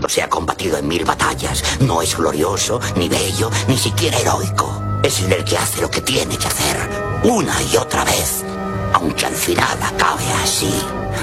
cuando se ha combatido en 1000 batallas. No es glorioso, ni bello, ni siquiera heroico. Es el que hace lo que tiene que hacer, una y otra vez, aunque al final acabe así.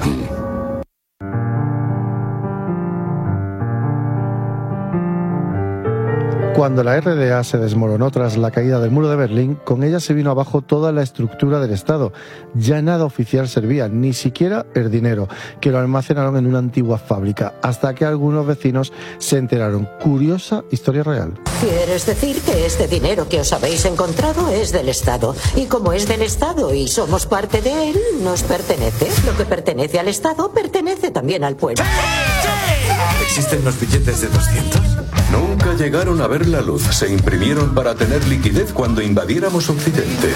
Cuando la RDA se desmoronó tras la caída del muro de Berlín, con ella se vino abajo toda la estructura del Estado. Ya nada oficial servía, ni siquiera el dinero, que lo almacenaron en una antigua fábrica, hasta que algunos vecinos se enteraron. Curiosa historia real. ¿Quieres decir que este dinero que os habéis encontrado es del Estado? Y como es del Estado y somos parte de él, nos pertenece. Lo que pertenece al Estado pertenece también al pueblo. ¿Existen los billetes de 200? Nunca llegaron a ver la luz. Se imprimieron para tener liquidez cuando invadiéramos Occidente.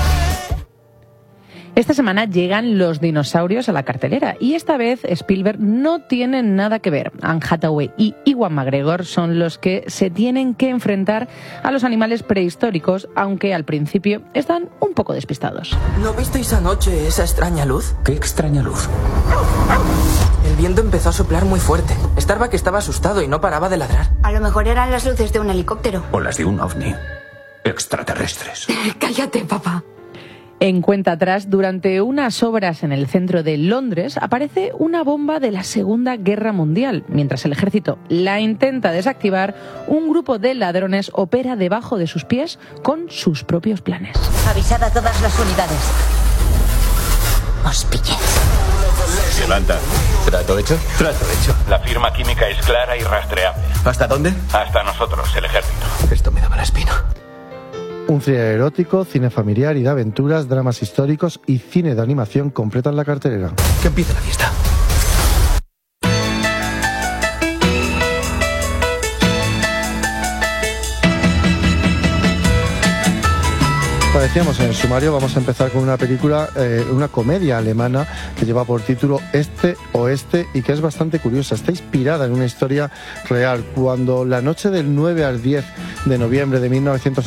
Esta semana llegan los dinosaurios a la cartelera y esta vez Spielberg no tiene nada que ver. Anne Hathaway y Ewan McGregor son los que se tienen que enfrentar a los animales prehistóricos, aunque al principio están un poco despistados. ¿No visteis anoche esa extraña luz? ¿Qué extraña luz? El viento empezó a soplar muy fuerte. Starbuck estaba asustado y no paraba de ladrar. A lo mejor eran las luces de un helicóptero. O las de un ovni. Extraterrestres. Cállate, papá. En cuenta atrás, durante unas obras en el centro de Londres, aparece una bomba de la Segunda Guerra Mundial. Mientras el ejército la intenta desactivar, un grupo de ladrones opera debajo de sus pies con sus propios planes. Avisad a todas las unidades. Os pillé. Levanta. ¿Trato hecho? Trato hecho. La firma química es clara y rastreable. ¿Hasta dónde? Hasta nosotros, el ejército. Esto me daba la espina. Un thriller erótico, cine familiar y de aventuras, dramas históricos y cine de animación completan la cartelera. Que empiece la fiesta. Como decíamos en el sumario, vamos a empezar con una película, una comedia alemana que lleva por título Este Oeste y que es bastante curiosa. Está inspirada en una historia real. Cuando la noche del 9 al 10 de noviembre de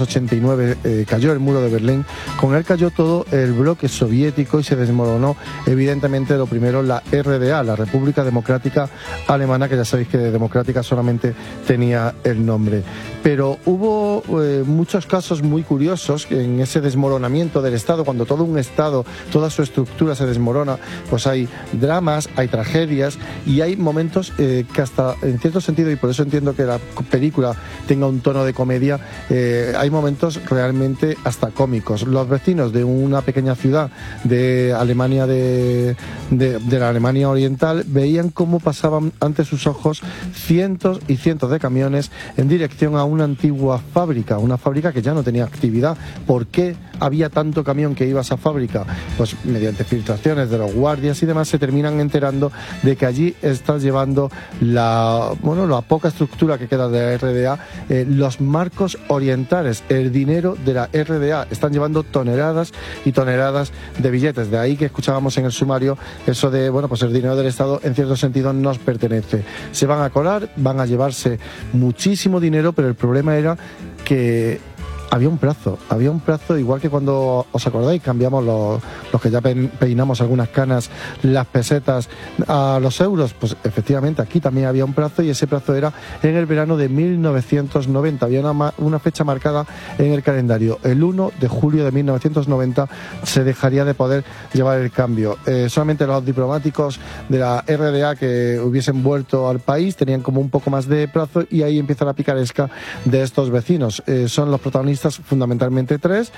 1989 cayó el muro de Berlín, con él cayó todo el bloque soviético y se desmoronó, evidentemente, lo primero, la RDA, la República Democrática Alemana, que ya sabéis que de democrática solamente tenía el nombre. Pero hubo muchos casos muy curiosos en ese desmoronamiento del Estado. Cuando todo un Estado, toda su estructura se desmorona, pues hay dramas, hay tragedias y hay momentos que hasta, en cierto sentido, y por eso entiendo que la película tenga un tono de comedia, hay momentos realmente hasta cómicos. Los vecinos de una pequeña ciudad de Alemania, de la Alemania Oriental, veían cómo pasaban ante sus ojos cientos y cientos de camiones en dirección a una antigua fábrica, una fábrica que ya no tenía actividad. ¿Por qué había tanto camión que iba a esa fábrica? Pues mediante filtraciones de los guardias y demás se terminan enterando de que allí está llevando la poca estructura que queda de la RDA, los marcos orientales, el dinero de la RDA. Están llevando toneladas y toneladas de billetes. De ahí que escuchábamos en el sumario eso de, pues el dinero del Estado en cierto sentido nos pertenece. Se van a colar, van a llevarse muchísimo dinero, pero el problema era que había un plazo, igual que cuando, ¿os acordáis? Cambiamos los que ya peinamos algunas canas, las pesetas a los euros. Pues efectivamente aquí también había un plazo y ese plazo era en el verano de 1990. Había una fecha marcada en el calendario. El 1 de julio de 1990 se dejaría de poder llevar el cambio. Solamente los diplomáticos de la RDA que hubiesen vuelto al país tenían como un poco más de plazo y ahí empieza la picaresca de estos vecinos. Son los protagonistas fundamentalmente tres: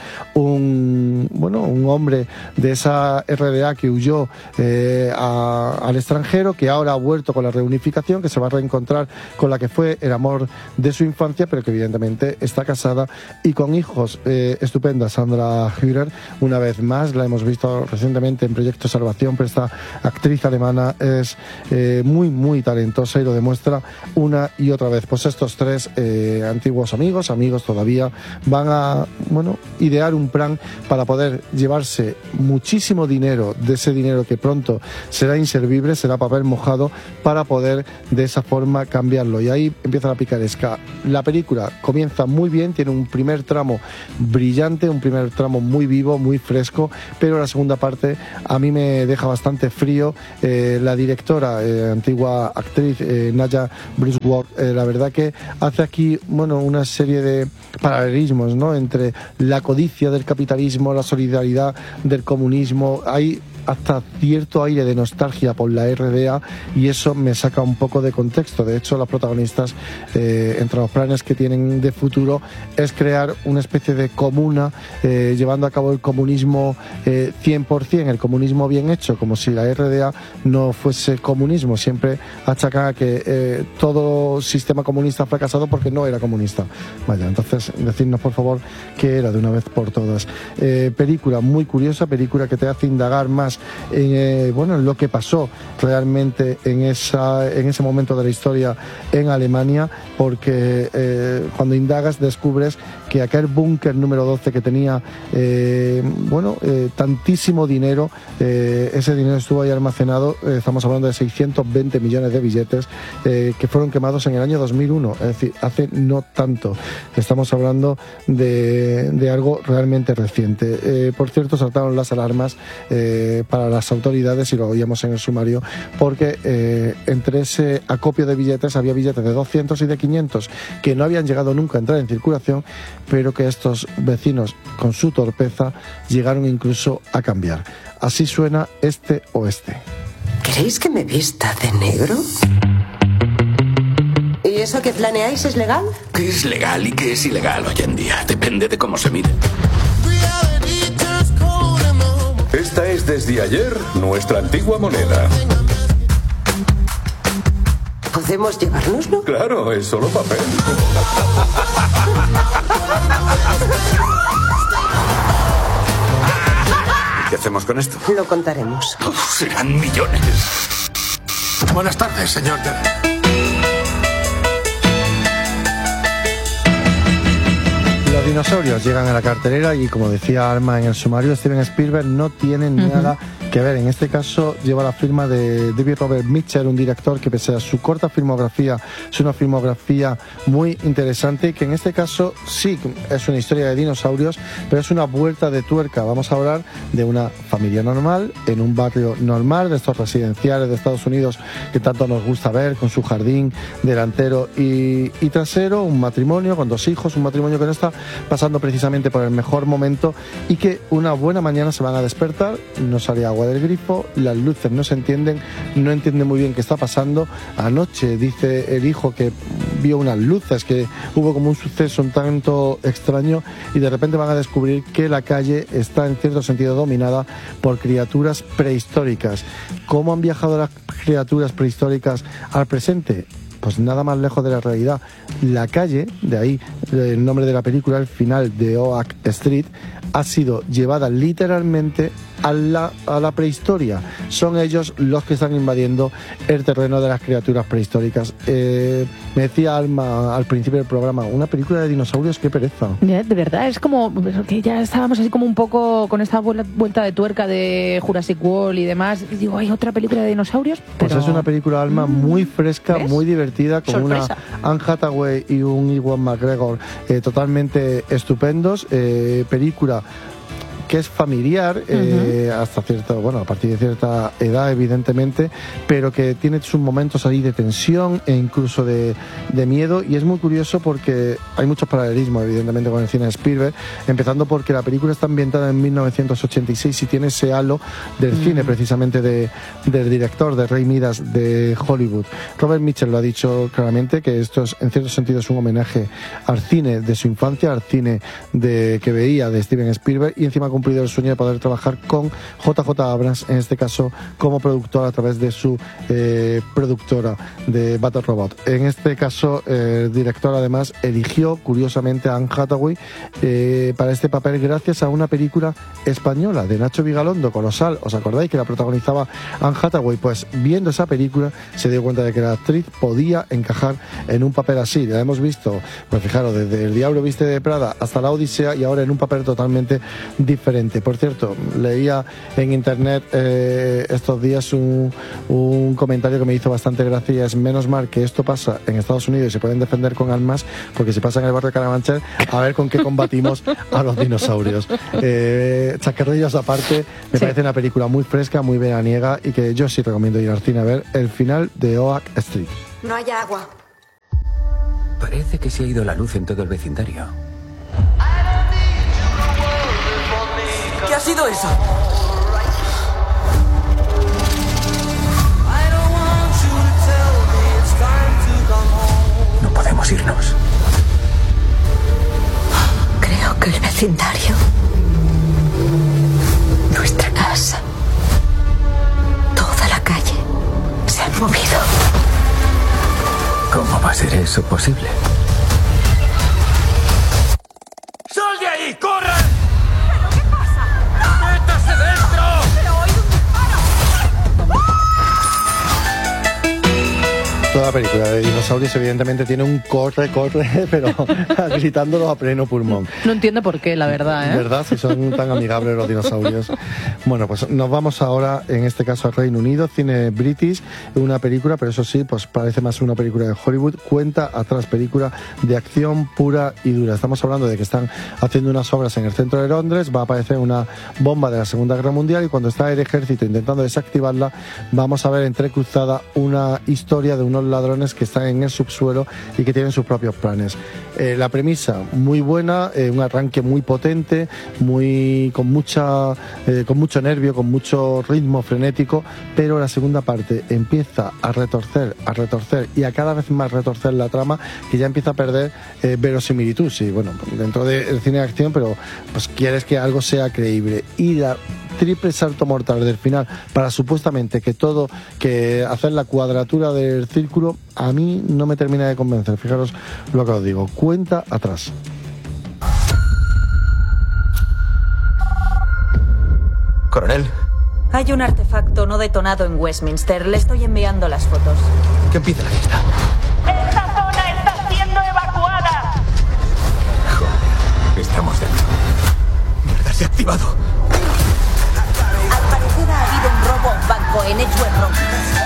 un hombre de esa RDA que huyó al extranjero, que ahora ha vuelto con la reunificación, que se va a reencontrar con la que fue el amor de su infancia, pero que evidentemente está casada y con hijos. Estupenda Sandra Hüller, una vez más, la hemos visto recientemente en Proyecto Salvación, pero esta actriz alemana es muy, muy talentosa y lo demuestra una y otra vez. Pues estos tres antiguos amigos todavía van a, idear un plan para poder llevarse muchísimo dinero, de ese dinero que pronto será inservible, será papel mojado, para poder de esa forma cambiarlo. Y ahí empieza la picaresca. La película comienza muy bien, tiene un primer tramo brillante, un primer tramo muy vivo, muy fresco, pero la segunda parte a mí me deja bastante frío. La directora, antigua actriz, Naya Bruce, la verdad que hace aquí una serie de paralelismos, ¿no?, entre la codicia del capitalismo, la solidaridad del comunismo. Hay hasta cierto aire de nostalgia por la RDA, y eso me saca un poco de contexto. De hecho, las protagonistas, entre los planes que tienen de futuro, es crear una especie de comuna, llevando a cabo el comunismo 100%, el comunismo bien hecho, como si la RDA no fuese comunismo. Siempre achacan a que todo sistema comunista ha fracasado porque no era comunista. Vaya, entonces decidnos por favor qué era de una vez por todas. Película muy curiosa, película que te hace indagar más en lo que pasó realmente en ese momento de la historia en Alemania, porque cuando indagas descubres que aquel búnker número 12 que tenía tantísimo dinero, ese dinero estuvo ahí almacenado. Estamos hablando de 620 millones de billetes que fueron quemados en el año 2001, es decir, hace no tanto. Estamos hablando de algo realmente reciente. Por cierto, saltaron las alarmas para las autoridades, y lo oíamos en el sumario, porque entre ese acopio de billetes había billetes de 200 y de 500 que no habían llegado nunca a entrar en circulación, pero que estos vecinos, con su torpeza, llegaron incluso a cambiar. Así suena Este Oeste. ¿Queréis que me vista de negro? ¿Y eso que planeáis es legal? ¿Qué es legal y qué es ilegal hoy en día? Depende de cómo se mire. Esta es desde ayer nuestra antigua moneda. ¿Podemos llevárnoslo? Claro, es solo papel. ¿Qué hacemos con esto? Lo contaremos. Serán millones. Buenas tardes, señor. Los dinosaurios llegan a la cartelera y, como decía Alma en el sumario, Steven Spielberg no tiene nada que ver. En este caso lleva la firma de David Robert Mitchell, un director que, pese a su corta filmografía, es una filmografía muy interesante, que en este caso sí es una historia de dinosaurios, pero es una vuelta de tuerca. Vamos a hablar de una familia normal, en un barrio normal, de estos residenciales de Estados Unidos que tanto nos gusta ver, con su jardín delantero y trasero, un matrimonio con 2 hijos, un matrimonio que no está pasando precisamente por el mejor momento, y que una buena mañana se van a despertar, no sale agua del grifo, las luces no se entienden, no entienden muy bien qué está pasando. Anoche dice el hijo que vio unas luces, que hubo como un suceso un tanto extraño, y de repente van a descubrir que la calle está en cierto sentido dominada por criaturas prehistóricas. ¿Cómo han viajado las criaturas prehistóricas al presente? Pues nada más lejos de la realidad. La calle, de ahí el nombre de la película, el final de Oak Street, ha sido llevada literalmente a la prehistoria. Son ellos los que están invadiendo el terreno de las criaturas prehistóricas. Me decía Alma al principio del programa, una película de dinosaurios, qué pereza. De verdad, es como que ya estábamos así como un poco con esta vuelta de tuerca de Jurassic World y demás, y digo, hay otra película de dinosaurios, pero... Pues es una película, Alma, muy fresca, ¿ves? muy divertida, con Sorpresa. una Anne Hathaway y un Ewan McGregor totalmente estupendos. Película que es familiar, hasta cierto, a partir de cierta edad, evidentemente, pero que tiene sus momentos ahí de tensión e incluso de miedo, y es muy curioso porque hay muchos paralelismos, evidentemente, con el cine de Spielberg, empezando porque la película está ambientada en 1986 y tiene ese halo del cine, precisamente, del director, de Ray Midas, de Hollywood. Robert Mitchell lo ha dicho claramente, que esto es, en cierto sentido, es un homenaje al cine de su infancia, al cine que veía de Steven Spielberg, y encima cumplido el sueño de poder trabajar con JJ Abrams, en este caso como productor, a través de su productora de Battle Robot. En este caso caso, el director además eligió curiosamente a Anne Hathaway para este papel gracias a una película española de Nacho Vigalondo, Colosal. ¿Os acordáis que la protagonizaba Anne Hathaway? Pues viendo esa película se dio cuenta de que la actriz podía encajar en un papel así. La hemos visto, pues fijaros, desde El Diablo viste de Prada hasta La Odisea y ahora en un papel totalmente diferente. Por cierto, leía en internet estos días un comentario que me hizo bastante gracia y es: menos mal que esto pasa en Estados Unidos y se pueden defender con armas, porque si pasa en el barrio de Carabanchel, a ver con qué combatimos a los dinosaurios. Chascarrillos aparte, me parece una película muy fresca, muy veraniega y que yo sí recomiendo ir al cine a ver el final de Oak Street. No hay agua. Parece que se ha ido la luz en todo el vecindario. ¿Qué ha sido eso? No podemos irnos. Creo que el vecindario, nuestra casa, toda la calle se han movido. ¿Cómo va a ser eso posible? ¡Sal de ahí! ¡Corre! ¿Pero qué pasa? ¡Métase dentro! ¡Pero oíd un disparo! Toda la película de dinosaurios evidentemente tiene un corre, pero gritándolo a pleno pulmón. No entiendo por qué, la verdad, ¿eh? ¿Verdad? Si son tan amigables los dinosaurios. Bueno, pues nos vamos ahora, en este caso, al Reino Unido, cine British, una película, pero eso sí, pues parece más una película de Hollywood, cuenta atrás, película de acción pura y dura. Estamos hablando de que están haciendo unas obras en el centro de Londres, va a aparecer una bomba de la Segunda Guerra Mundial y cuando está el ejército intentando desactivarla, vamos a ver entrecruzada una historia de unos ladrones que están en el subsuelo y que tienen sus propios planes. La premisa muy buena, un arranque muy potente, con mucho nervio, con mucho ritmo frenético, pero la segunda parte empieza a retorcer y a cada vez más retorcer la trama, que ya empieza a perder verosimilitud. Sí, bueno, dentro del cine de acción, pero pues quieres que algo sea creíble. Y la triple salto mortal del final para supuestamente que hacer la cuadratura del círculo, a mí no me termina de convencer. Fijaros lo que os digo, cuenta atrás. Coronel. Hay un artefacto no detonado en Westminster. Le estoy enviando las fotos. Que empiece la fiesta. ¡Esta zona está siendo evacuada! Joder, estamos dentro. Mierda, se ha activado. Al parecer ha habido un robo a un banco en Edgware Road.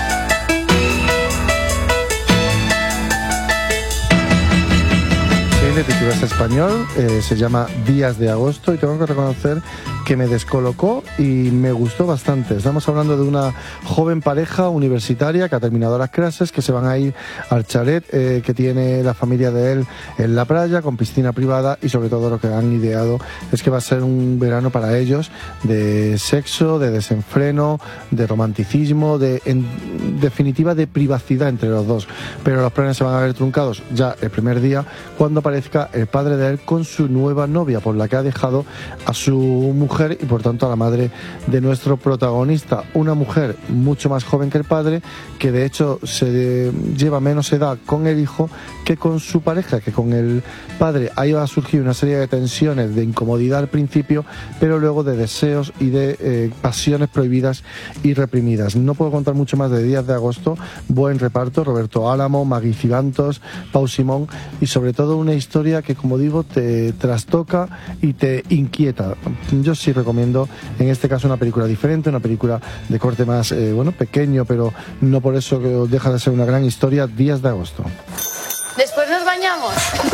El título es español, se llama Días de Agosto y tengo que reconocer que me descolocó y me gustó bastante. Estamos hablando de una joven pareja universitaria que ha terminado las clases, que se van a ir al chalet que tiene la familia de él en la playa, con piscina privada, y sobre todo lo que han ideado es que va a ser un verano para ellos de sexo, de desenfreno, de romanticismo, en definitiva de privacidad entre los dos. Pero los planes se van a ver truncados ya el primer día cuando aparezca el padre de él con su nueva novia, por la que ha dejado a su mujer y por tanto a la madre de nuestro protagonista, una mujer mucho más joven que el padre, que de hecho se lleva menos edad con el hijo que con su pareja, que con el padre. Ahí va a surgir una serie de tensiones, de incomodidad al principio, pero luego de deseos y de pasiones prohibidas y reprimidas. No puedo contar mucho más de Días de Agosto. Buen reparto, Roberto Álamo, Magui Cibantos, Pau Simón, y sobre todo una historia que, como digo, te trastoca y te inquieta. Yo sí recomiendo en este caso una película diferente, una película de corte más pequeño, pero no por eso que deja de ser una gran historia. Días de Agosto. Después nos bañamos.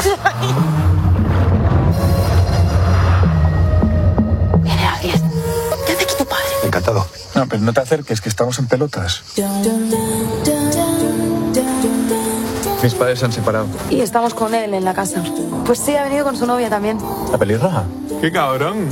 Viene alguien. ¿Qué hace aquí tu padre? Encantado. No, pero no te acerques, que estamos en pelotas. Mis padres se han separado. Y estamos con él en la casa. Pues sí, ha venido con su novia también. ¿La pelirroja? ¡Qué cabrón!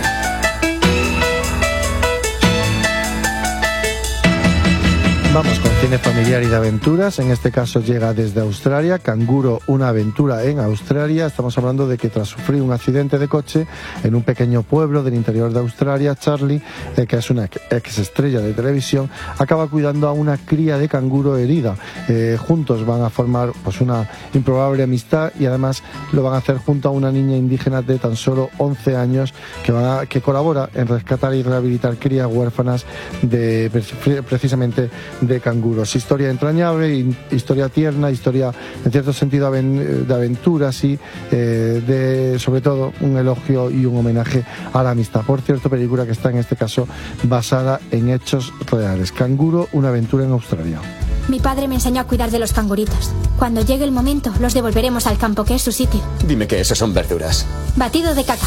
Vamos con Cine familiar y de aventuras, en este caso llega desde Australia, Canguro, una aventura en Australia. Estamos hablando de que tras sufrir un accidente de coche en un pequeño pueblo del interior de Australia, Charlie, que es una ex estrella de televisión, acaba cuidando a una cría de canguro herida. Juntos van a formar pues una improbable amistad y además lo van a hacer junto a una niña indígena de tan solo 11 años que colabora en rescatar y rehabilitar crías huérfanas precisamente de canguros. Historia entrañable, historia tierna, historia en cierto sentido de aventuras y sobre todo un elogio y un homenaje a la amistad. Por cierto, película que está en este caso basada en hechos reales. Canguro, una aventura en Australia. Mi padre me enseñó a cuidar de los canguritos. Cuando llegue el momento, los devolveremos al campo, que es su sitio. Dime que eso son verduras. Batido de caca.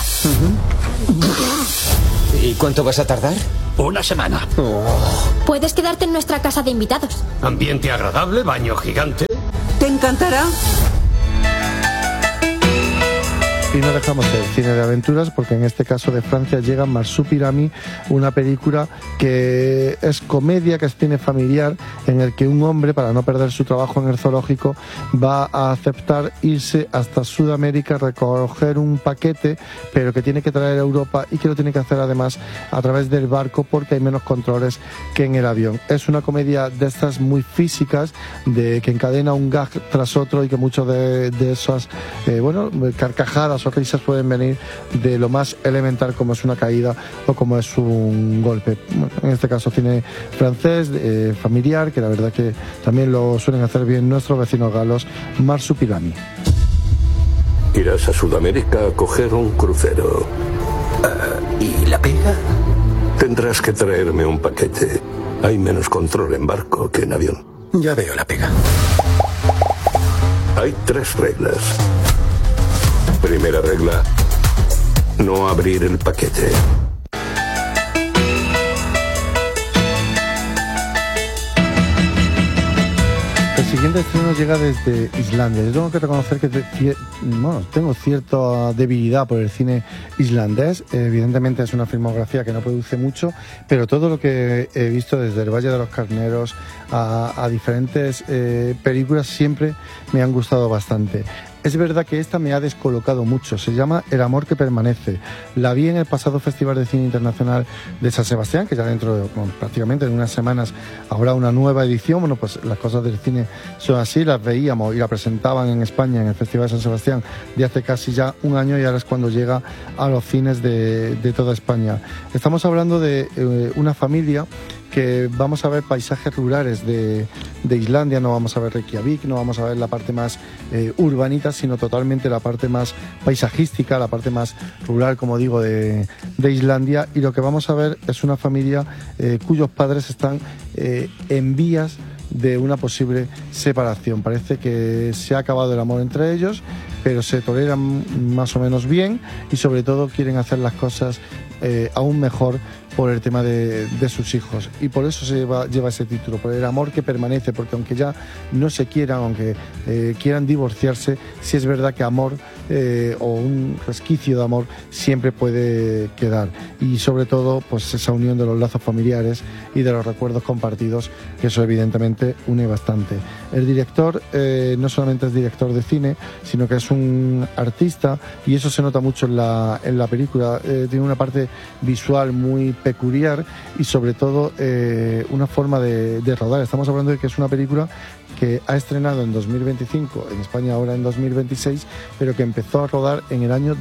¿Y cuánto vas a tardar? Una semana. Puedes quedarte en nuestra casa de invitados. Ambiente agradable, baño gigante. ¿Te encantará? Y no dejamos el cine de aventuras porque en este caso de Francia llega Marsupilami, una película que es comedia, que es cine familiar, en el que un hombre, para no perder su trabajo en el zoológico, va a aceptar irse hasta Sudamérica a recoger un paquete, pero que tiene que traer a Europa y que lo tiene que hacer además a través del barco porque hay menos controles que en el avión. Es una comedia de estas muy físicas, de que encadena un gag tras otro y que muchos de esas carcajadas o risas pueden venir de lo más elemental como es una caída o como es un golpe. En este caso cine francés, familiar, que la verdad que también lo suelen hacer bien nuestros vecinos galos. Marsupilami. Irás a Sudamérica a coger un crucero. ¿Y la pega? Tendrás que traerme un paquete. Hay menos control en barco que en avión. Ya veo la pega. Hay 3 reglas. Primera regla: no abrir el paquete. El siguiente estreno llega desde Islandia. Yo tengo que reconocer que tengo cierta debilidad por el cine islandés. Evidentemente es una filmografía que no produce mucho, pero todo lo que he visto desde El Valle de los Carneros a diferentes películas siempre me han gustado bastante. Es verdad que esta me ha descolocado mucho. Se llama El amor que permanece. La vi en el pasado Festival de Cine Internacional de San Sebastián, que ya dentro de prácticamente en unas semanas habrá una nueva edición. Bueno, pues las cosas del cine son así. Las veíamos y la presentaban en España en el Festival de San Sebastián de hace casi ya un año y ahora es cuando llega a los cines de toda España. Estamos hablando de una familia que vamos a ver paisajes rurales de Islandia, no vamos a ver Reykjavik, no vamos a ver la parte más urbanita, sino totalmente la parte más paisajística, la parte más rural, como digo, de Islandia. Y lo que vamos a ver es una familia cuyos padres están en vías de una posible separación. Parece que se ha acabado el amor entre ellos, pero se toleran más o menos bien y sobre todo quieren hacer las cosas aún mejor por el tema de sus hijos, y por eso lleva ese título, por el amor que permanece, porque aunque ya no se quieran, aunque quieran divorciarse, sí es verdad que amor o un resquicio de amor siempre puede quedar, y sobre todo pues esa unión de los lazos familiares y de los recuerdos compartidos, que eso evidentemente une bastante. El director no solamente es director de cine, sino que es un artista, y eso se nota mucho en la película. Tiene una parte visual muy peculiar y sobre todo una forma de rodar. Estamos hablando de que es una película que ha estrenado en 2025, en España ahora en 2026, pero que empezó a rodar en el año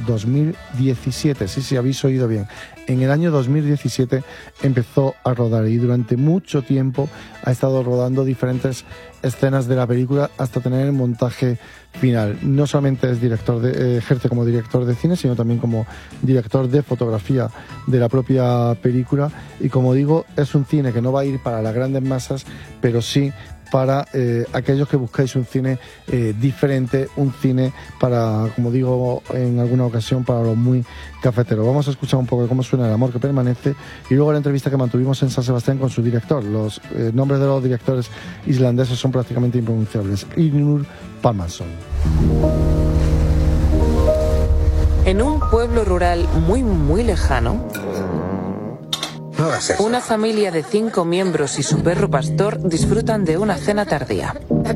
2017. Sí, habéis oído bien. En el año 2017 empezó a rodar y durante mucho tiempo ha estado rodando diferentes escenas de la película hasta tener el montaje final. No solamente es ejerce como director de cine, sino también como director de fotografía de la propia película, y como digo, es un cine que no va a ir para las grandes masas, pero sí para aquellos que buscáis un cine diferente, un cine para, como digo en alguna ocasión, para los muy cafeteros. Vamos a escuchar un poco de cómo suena El amor que permanece y luego la entrevista que mantuvimos en San Sebastián con su director. Los nombres de los directores islandeses son prácticamente impronunciables. Ilnur Pálmason. En un pueblo rural muy lejano, No hagas eso. Una familia de 5 miembros y su perro pastor disfrutan de una cena tardía.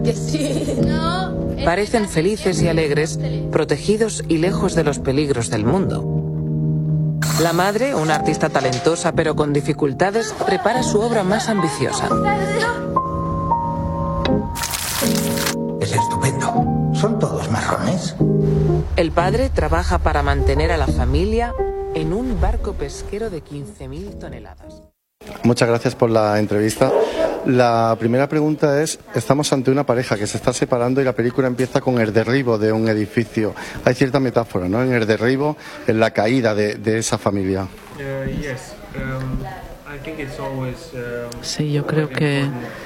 Parecen felices y alegres, protegidos y lejos de los peligros del mundo. La madre, una artista talentosa pero con dificultades, prepara su obra más ambiciosa. Es estupendo. ¿Son todos marrones? El padre trabaja para mantener a la familia en un barco pesquero de 15.000 toneladas. Muchas gracias por la entrevista. La primera pregunta es, estamos ante una pareja que se está separando y la película empieza con el derribo de un edificio. Hay cierta metáfora, ¿no?, en el derribo, en la caída de esa familia. Sí, yo creo que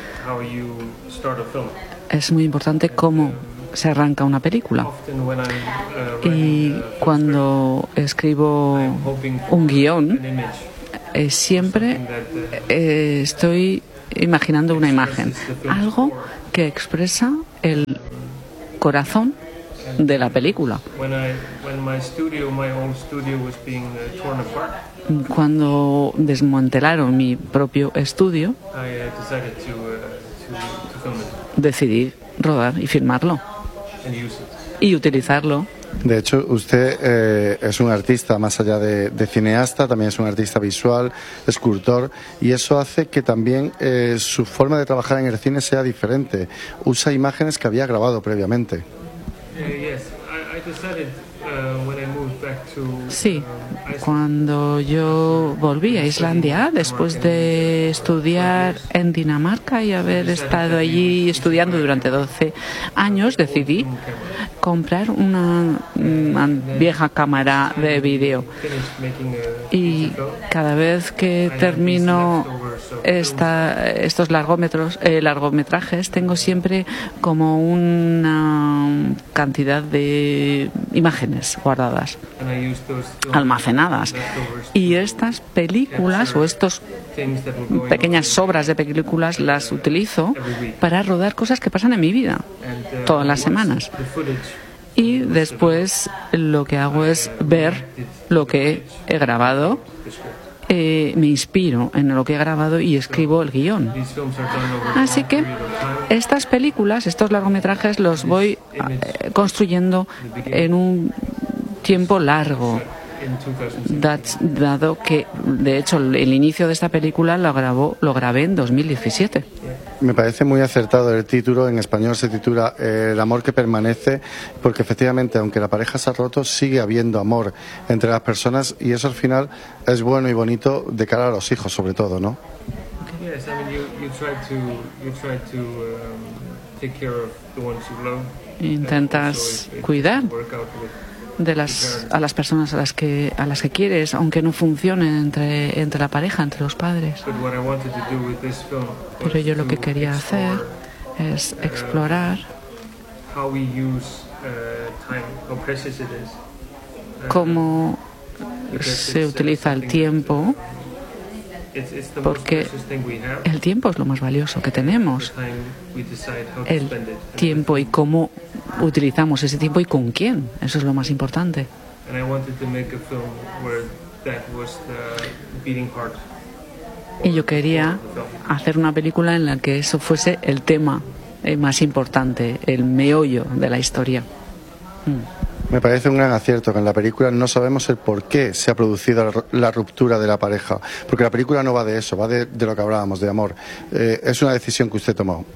es muy importante cómo se arranca una película. Y cuando escribo un guión, siempre estoy imaginando una imagen, algo que expresa el corazón de la película. Cuando desmantelaron mi propio estudio, decidí rodar y filmarlo y utilizarlo. De hecho, usted es un artista, más allá de cineasta, también es un artista visual, escultor, y eso hace que también su forma de trabajar en el cine sea diferente. Usa imágenes que había grabado previamente. Sí, cuando yo volví a Islandia, después de estudiar en Dinamarca y haber estado allí estudiando durante 12 años, decidí comprar una vieja cámara de vídeo. Y cada vez que termino estos largometrajes, tengo siempre como una cantidad de imágenes guardadas, almacenadas. Y estas películas o estas pequeñas obras de películas las utilizo para rodar cosas que pasan en mi vida todas las semanas. Y después lo que hago es ver lo que he grabado, me inspiro en lo que he grabado y escribo el guión. Así que estas películas, estos largometrajes, los voy construyendo en un tiempo largo, dado que, de hecho, el inicio de esta película lo grabé en 2017. Me parece muy acertado el título. En español se titula El amor que permanece, porque efectivamente, aunque la pareja se ha roto, sigue habiendo amor entre las personas, y eso al final es bueno y bonito de cara a los hijos, sobre todo, ¿no? Intentas cuidar a las personas a las que quieres, aunque no funcione entre la pareja, entre los padres. Pero yo lo que quería hacer es explorar cómo se utiliza el tiempo, porque el tiempo es lo más valioso que tenemos. El tiempo y cómo utilizamos ese tiempo y con quién, eso es lo más importante. Y yo quería hacer una película en la que eso fuese el tema más importante, el meollo de la historia. Me parece un gran acierto que en la película no sabemos el por qué se ha producido la ruptura de la pareja, porque la película no va de eso, va de lo que hablábamos, de amor. Es una decisión que usted tomó.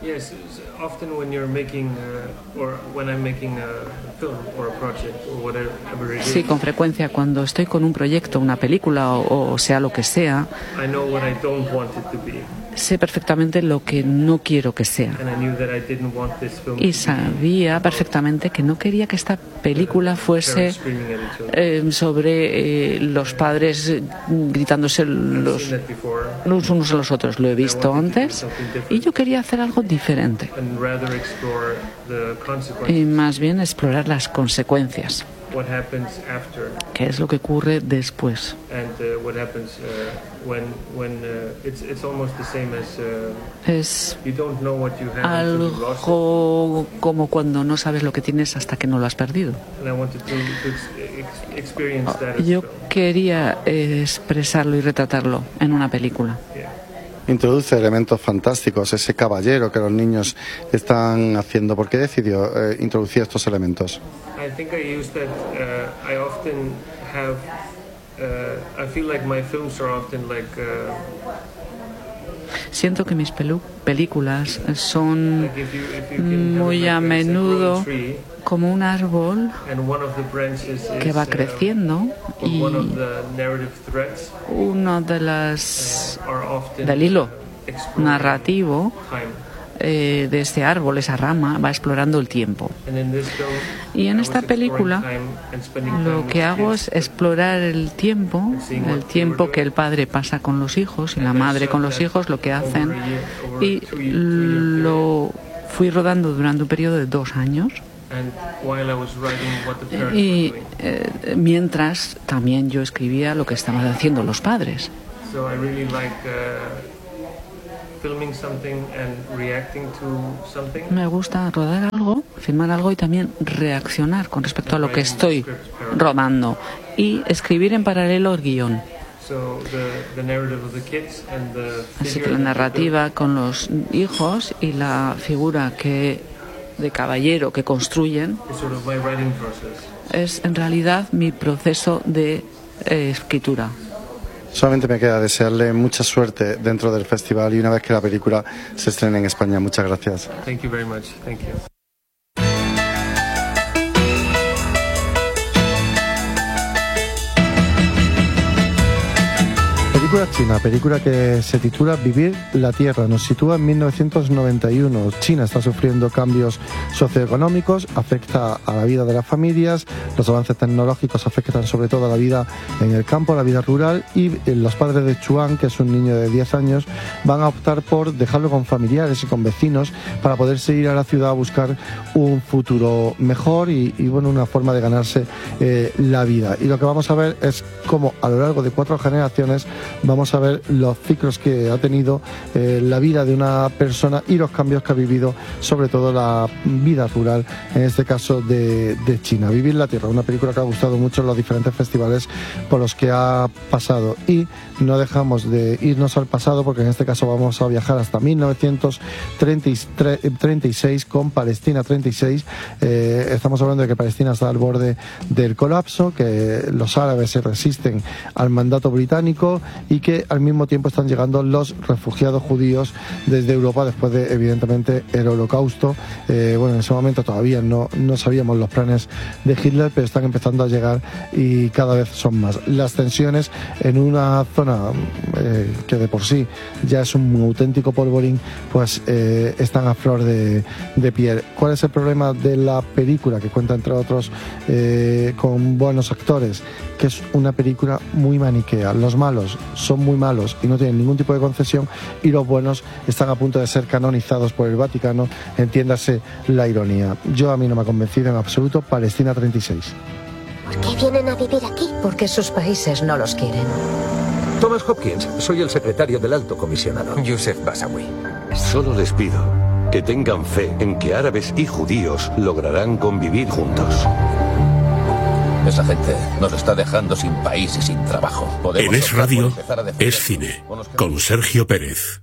Sí, con frecuencia cuando estoy con un proyecto, una película o sea lo que sea, sé perfectamente lo que no quiero que sea. Y sabía perfectamente que no quería que esta película fuese sobre los padres gritándose los unos a los otros. Lo he visto antes y yo quería hacer algo diferente. Y más bien explorar las consecuencias. ¿Qué es lo que ocurre después? Es algo como cuando no sabes lo que tienes hasta que no lo has perdido. Yo quería expresarlo y retratarlo en una película. Introduce elementos fantásticos, ese caballero que los niños están haciendo. ¿Por qué decidió introducir estos elementos? Siento que mis películas son muy a menudo como un árbol que va creciendo y uno del hilo narrativo de este árbol, esa rama, va explorando el tiempo. Y en esta película lo que hago es explorar el tiempo que el padre pasa con los hijos y la madre con los hijos, lo que hacen, y lo fui rodando durante un periodo de 2 años. Y mientras también yo escribía lo que estaban haciendo los padres. Me gusta rodar algo, filmar algo y también reaccionar con respecto a lo que estoy rodando y escribir en paralelo el guión. Así que la narrativa con los hijos y la figura de caballero que construyen es en realidad mi proceso de escritura. Solamente me queda desearle mucha suerte dentro del festival y una vez que la película se estrene en España. Muchas gracias. Thank you very much. Thank you. Película que se titula Vivir la Tierra. Nos sitúa en 1991. China está sufriendo cambios socioeconómicos, afecta a la vida de las familias, los avances tecnológicos afectan sobre todo a la vida en el campo, a la vida rural, y los padres de Chuan, que es un niño de 10 años, van a optar por dejarlo con familiares y con vecinos para poderse ir a la ciudad a buscar un futuro mejor y bueno, una forma de ganarse la vida. Y lo que vamos a ver es cómo a lo largo de 4 generaciones vamos a ver los ciclos que ha tenido la vida de una persona y los cambios que ha vivido, sobre todo la vida rural, en este caso de China. Vivir la Tierra, una película que ha gustado mucho en los diferentes festivales por los que ha pasado. Y no dejamos de irnos al pasado, porque en este caso vamos a viajar hasta 1936 con Palestina 36. Estamos hablando de que Palestina está al borde del colapso, que los árabes se resisten al mandato británico y que al mismo tiempo están llegando los refugiados judíos desde Europa después de, evidentemente, el Holocausto. Bueno, en ese momento todavía no sabíamos los planes de Hitler, pero están empezando a llegar y cada vez son más. Las tensiones en una zona que de por sí ya es un auténtico polvorín, pues están a flor de piel. ¿Cuál es el problema de la película? Que cuenta, entre otros, con buenos actores, que es una película muy maniquea. Los malos son muy malos y no tienen ningún tipo de concesión, y los buenos están a punto de ser canonizados por el Vaticano, entiéndase la ironía. A mí no me ha convencido en absoluto Palestina 36. ¿Por qué vienen a vivir aquí? Porque sus países no los quieren. Thomas Hopkins, soy el secretario del Alto Comisionado. Youssef Bassawi. Solo les pido que tengan fe en que árabes y judíos lograrán convivir juntos. Esa gente nos está dejando sin país y sin trabajo. En Es Radio, Es Cine, con Sergio Pérez.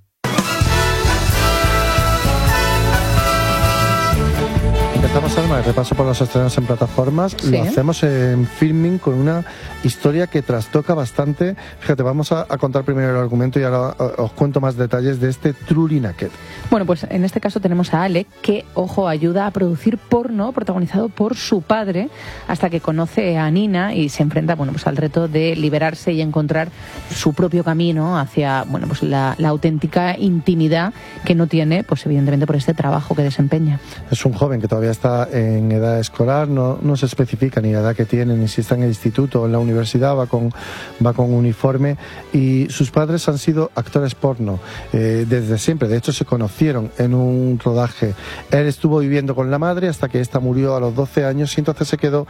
Empezamos, Alma, el repaso por los estrenos en plataformas. ¿Sí? Lo hacemos en Filming con una historia que trastoca bastante. Fíjate, vamos a contar primero el argumento y ahora os cuento más detalles de este Truly Naked. Bueno, pues en este caso tenemos a Alec, que, ojo, ayuda a producir porno protagonizado por su padre, hasta que conoce a Nina y se enfrenta, bueno, pues al reto de liberarse y encontrar su propio camino hacia, bueno, pues la auténtica intimidad que no tiene, pues evidentemente por este trabajo que desempeña. Es un joven que todavía está en edad escolar, no se especifica ni la edad que tiene, ni si está en el instituto o en la universidad, va con uniforme, y sus padres han sido actores porno desde siempre. De hecho, se conocieron en un rodaje. Él estuvo viviendo con la madre hasta que ésta murió a los 12 años y entonces se quedó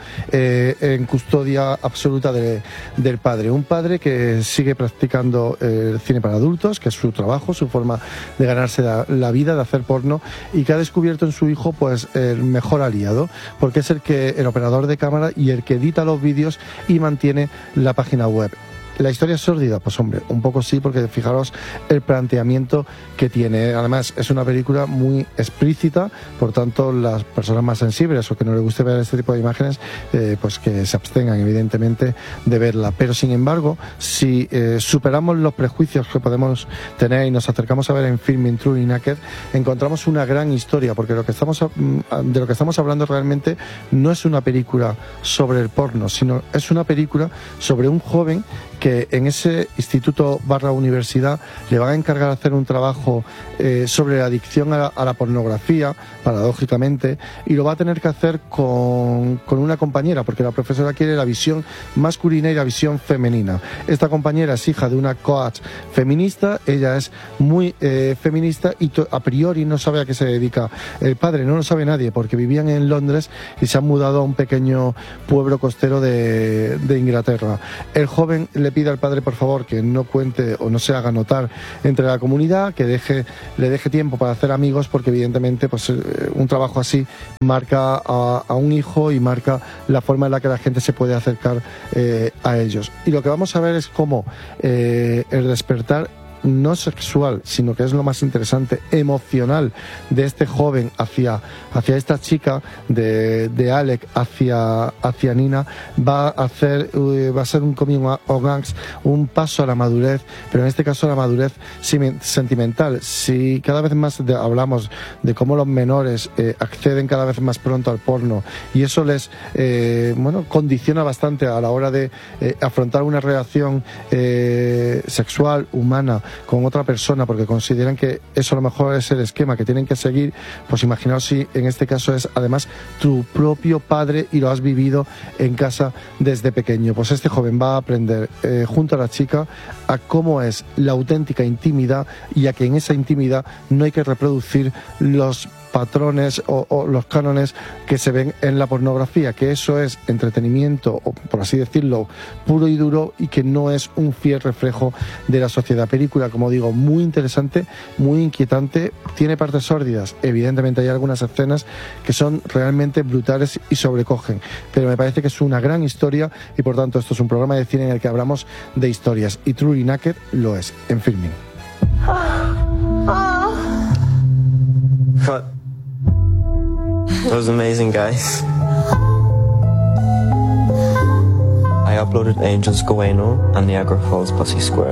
en custodia absoluta del padre. Un padre que sigue practicando el cine para adultos, que es su trabajo, su forma de ganarse la vida, de hacer porno, y que ha descubierto en su hijo pues el mejor aliado, porque es el operador de cámara y el que edita los vídeos y mantiene la página web. ¿La historia es sórdida? Pues hombre, un poco sí, porque fijaros el planteamiento que tiene. Además, es una película muy explícita, por tanto, las personas más sensibles o que no les guste ver este tipo de imágenes, pues que se abstengan, evidentemente, de verla. Pero, sin embargo, si superamos los prejuicios que podemos tener y nos acercamos a ver en Filming Truly Naked, encontramos una gran historia, porque de lo que estamos hablando realmente no es una película sobre el porno, sino es una película sobre un joven que en ese instituto / universidad le van a encargar de hacer un trabajo sobre la adicción a la pornografía, paradójicamente, y lo va a tener que hacer con una compañera, porque la profesora quiere la visión masculina y la visión femenina. Esta compañera es hija de una coach feminista, ella es muy feminista y a priori no sabe a qué se dedica el padre, no lo sabe nadie, porque vivían en Londres y se han mudado a un pequeño pueblo costero de Inglaterra. El joven le pide al padre, por favor, que no cuente o no se haga notar entre la comunidad, que le deje tiempo para hacer amigos, porque evidentemente pues un trabajo así marca a un hijo y marca la forma en la que la gente se puede acercar a ellos. Y lo que vamos a ver es cómo el despertar no sexual, sino que es lo más interesante, emocional, de este joven hacia esta chica, de Alec hacia Nina, va a ser un coming of age, un paso a la madurez, pero en este caso a la madurez sentimental. Si cada vez más hablamos de cómo los menores acceden cada vez más pronto al porno, y eso les condiciona bastante a la hora de afrontar una relación sexual, humana, con otra persona, porque consideran que eso a lo mejor es el esquema que tienen que seguir, pues imaginaos si en este caso es además tu propio padre y lo has vivido en casa desde pequeño. Pues este joven va a aprender junto a la chica a cómo es la auténtica intimidad, y a que en esa intimidad no hay que reproducir los patrones o los cánones que se ven en la pornografía, que eso es entretenimiento, o por así decirlo, puro y duro, y que no es un fiel reflejo de la sociedad. Película, como digo, muy interesante, muy inquietante, tiene partes sórdidas, evidentemente hay algunas escenas que son realmente brutales y sobrecogen, pero me parece que es una gran historia, y por tanto esto es un programa de cine en el que hablamos de historias, y Truly Naked lo es, en Filming. Cut. That was amazing, guys. I uploaded Angels Goeno and Niagara Falls Pussy Square.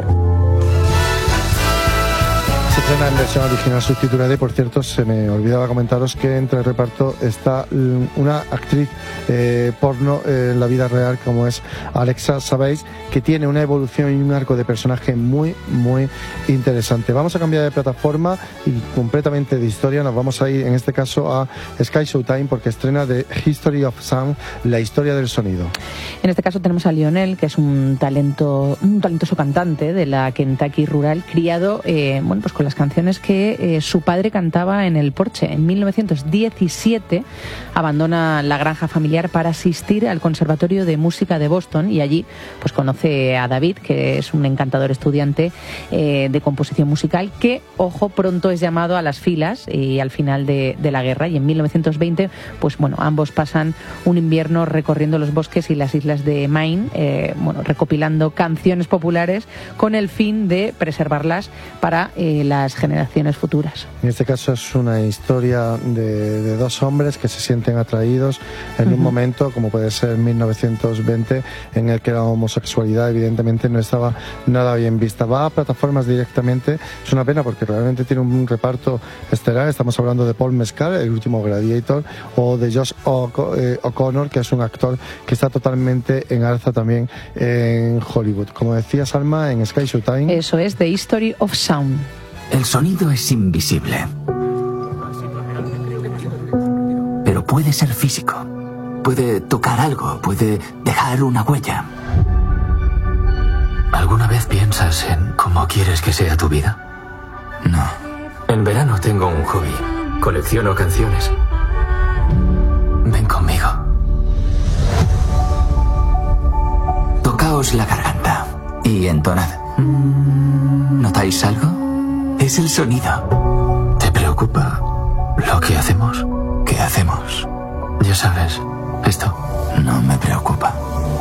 Se estrena en versión original subtitulada, y por cierto se me olvidaba comentaros que entre el reparto está una actriz porno en la vida real, como es Alexa Sabéis, que tiene una evolución y un arco de personaje muy muy interesante. Vamos a cambiar de plataforma y completamente de historia, nos vamos a ir en este caso a Sky Showtime, porque estrena The History of Sound, la historia del sonido. En este caso tenemos a Lionel, que es un talentoso cantante de la Kentucky rural, criado pues con las canciones que su padre cantaba en el porche. En 1917 abandona la granja familiar para asistir al Conservatorio de Música de Boston, y allí pues conoce a David, que es un encantador estudiante de composición musical, que, ojo, pronto es llamado a las filas y al final de la guerra, y en 1920 pues bueno, ambos pasan un invierno recorriendo los bosques y las islas de Maine, recopilando canciones populares con el fin de preservarlas para las generaciones futuras. En este caso es una historia de dos hombres que se sienten atraídos en un momento, como puede ser 1920, en el que la homosexualidad evidentemente no estaba nada bien vista. Va a plataformas directamente, es una pena porque realmente tiene un reparto estelar. Estamos hablando de Paul Mescal, el último Gladiator, o de Josh O'Connor, que es un actor que está totalmente en alza también en Hollywood. Como decía Salma, en Sky Showtime. Eso es The History of Sound. El sonido es invisible, pero puede ser físico. Puede tocar algo, puede dejar una huella. ¿Alguna vez piensas en cómo quieres que sea tu vida? No. En verano tengo un hobby. Colecciono canciones. Ven conmigo. Tocaos la garganta y entonad. ¿Notáis algo? Es el sonido. ¿Te preocupa lo que hacemos? ¿Qué hacemos? Ya sabes, esto no me preocupa.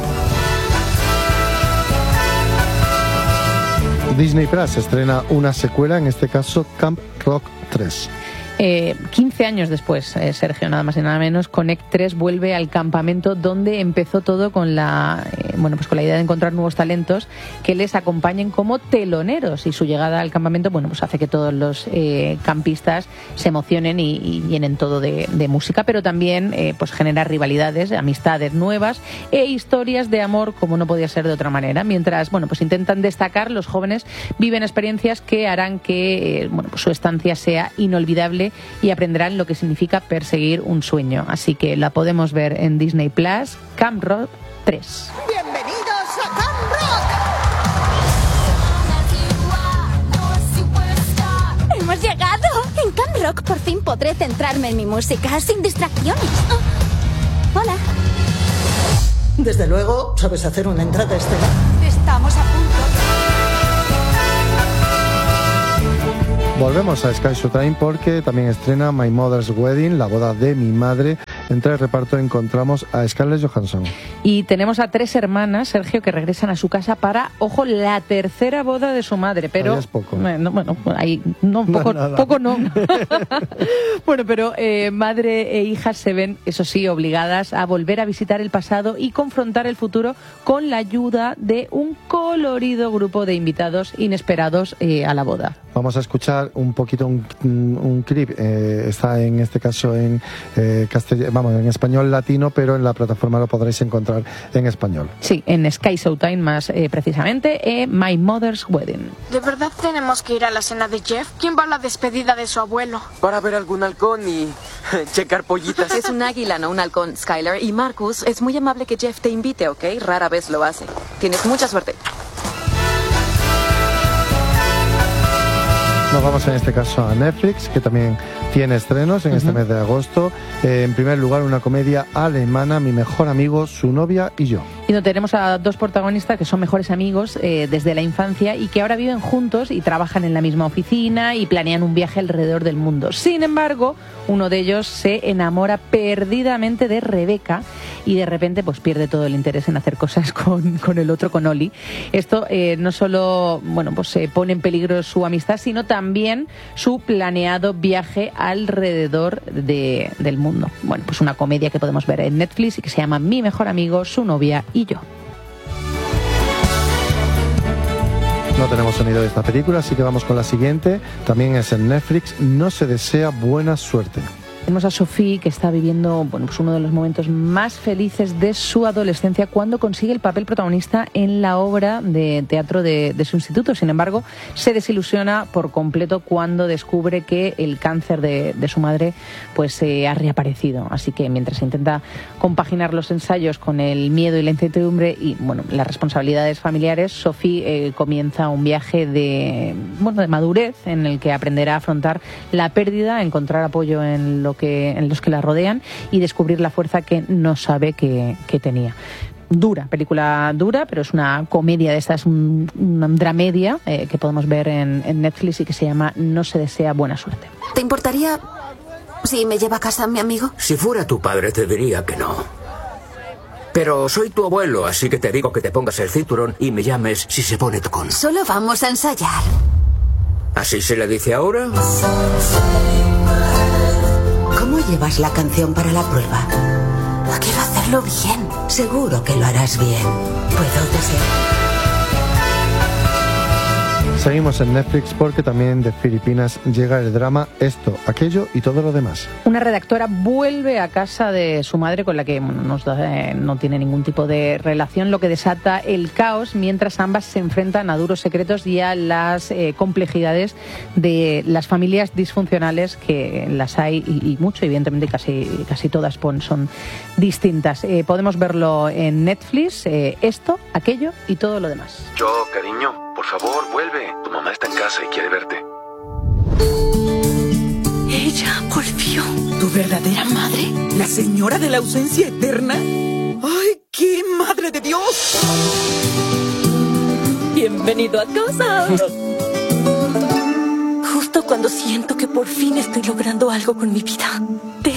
Disney Plus estrena una secuela, en este caso Camp Rock 3. 15 años después, Sergio, nada más y nada menos, Connect 3 vuelve al campamento donde empezó todo con la con la idea de encontrar nuevos talentos que les acompañen como teloneros, y su llegada al campamento hace que todos los campistas se emocionen y llenen todo de música, pero también genera rivalidades, amistades nuevas e historias de amor como no podía ser de otra manera. Mientras intentan destacar, los jóvenes viven experiencias que harán que su estancia sea inolvidable y aprenderán lo que significa perseguir un sueño. Así que la podemos ver en Disney Plus, Camp Rock 3. ¡Bienvenidos a Camp Rock! ¡Hemos llegado! En Camp Rock por fin podré centrarme en mi música sin distracciones. Hola. Desde luego, sabes hacer una entrada estelar. Estamos a punto. Volvemos a Sky Showtime porque también estrena My Mother's Wedding, la boda de mi madre. Entre el reparto encontramos a Scarlett Johansson. Y tenemos a 3 hermanas, Sergio, que regresan a su casa para, ojo, la tercera boda de su madre. Pero ahí es poco. Poco no. Pero madre e hijas se ven, eso sí, obligadas a volver a visitar el pasado y confrontar el futuro con la ayuda de un colorido grupo de invitados inesperados a la boda. Vamos a escuchar un poquito un clip. Está en este caso en en español latino, pero en la plataforma lo podréis encontrar en español. Sí, en Sky Showtime más precisamente, My Mother's Wedding. ¿De verdad tenemos que ir a la cena de Jeff? ¿Quién va a la despedida de su abuelo? Para ver algún halcón y checar pollitas. Es un águila, no un halcón, Skylar. Y Marcus, es muy amable que Jeff te invite, ¿ok? Rara vez lo hace. Tienes mucha suerte. Nos vamos en este caso a Netflix, que también tiene estrenos en este mes de agosto. En primer lugar, una comedia alemana, Mi mejor amigo, su novia y yo. Y donde tenemos a 2 protagonistas que son mejores amigos desde la infancia y que ahora viven juntos y trabajan en la misma oficina y planean un viaje alrededor del mundo. Sin embargo, uno de ellos se enamora perdidamente de Rebeca y de repente pierde todo el interés en hacer cosas con el otro, con Oli. Esto no solo pone en peligro su amistad, sino también su planeado viaje alrededor del mundo. Una comedia que podemos ver en Netflix y que se llama Mi mejor amigo, su novia y yo. No tenemos sonido de esta película, así que vamos con la siguiente. También es en Netflix, No se desea buena suerte. Tenemos a Sophie, que está viviendo uno de los momentos más felices de su adolescencia cuando consigue el papel protagonista en la obra de teatro de su instituto. Sin embargo, se desilusiona por completo cuando descubre que el cáncer de su madre ha reaparecido. Así que mientras intenta compaginar los ensayos con el miedo y la incertidumbre y las responsabilidades familiares, Sophie comienza un viaje de madurez en el que aprenderá a afrontar la pérdida, a encontrar apoyo en los que la rodean y descubrir la fuerza que no sabe que tenía. Película dura, pero es una comedia de estas, una dramedia que podemos ver en Netflix y que se llama No se desea buena suerte. ¿Te importaría si me lleva a casa mi amigo? Si fuera tu padre te diría que no. Pero soy tu abuelo, así que te digo que te pongas el cinturón y me llames si se pone tocón. Solo vamos a ensayar. ¿Así se le dice ahora? ¿Cómo llevas la canción para la prueba? Quiero hacerlo bien. Seguro que lo harás bien. ¿Puedo desear? Seguimos en Netflix porque también de Filipinas llega el drama Esto, Aquello y Todo lo Demás. Una redactora vuelve a casa de su madre, con la que no tiene ningún tipo de relación, lo que desata el caos mientras ambas se enfrentan a duros secretos y a las complejidades de las familias disfuncionales, que las hay y mucho, evidentemente casi todas son distintas. Podemos verlo en Netflix, Esto, Aquello y Todo lo Demás. Yo, cariño, por favor, vuelve. Tu mamá está en casa y quiere verte. Ella volvió. ¿Tu verdadera madre? ¿La señora de la ausencia eterna? ¡Ay, qué madre de Dios! Bienvenido a casa. Justo cuando siento que por fin estoy logrando algo con mi vida, tengo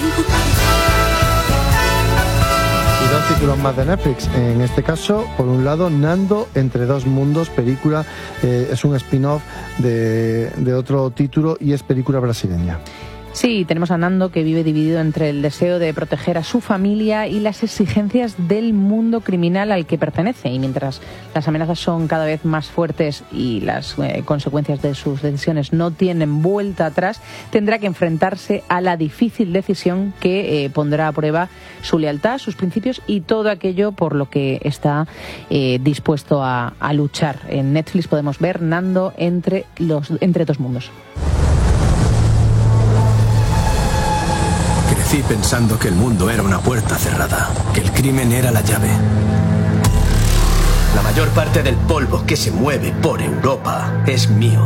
Y dos títulos más de Netflix. En este caso, por un lado, Nando entre dos mundos, película, es un spin-off de otro título y es película brasileña. Sí, tenemos a Nando, que vive dividido entre el deseo de proteger a su familia y las exigencias del mundo criminal al que pertenece. Y mientras las amenazas son cada vez más fuertes y las consecuencias de sus decisiones no tienen vuelta atrás, tendrá que enfrentarse a la difícil decisión que pondrá a prueba su lealtad, sus principios y todo aquello por lo que está dispuesto a luchar. En Netflix podemos ver Nando entre dos mundos. Crecí pensando que el mundo era una puerta cerrada, que el crimen era la llave. La mayor parte del polvo que se mueve por Europa es mío.